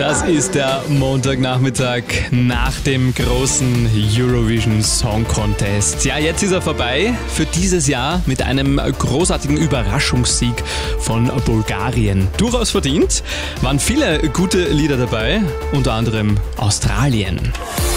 Das ist der Montagnachmittag nach dem großen Eurovision Song Contest. Ja, jetzt ist er vorbei für dieses Jahr mit einem großartigen Überraschungssieg von Bulgarien. Durchaus verdient, waren viele gute Lieder dabei, unter anderem Australien.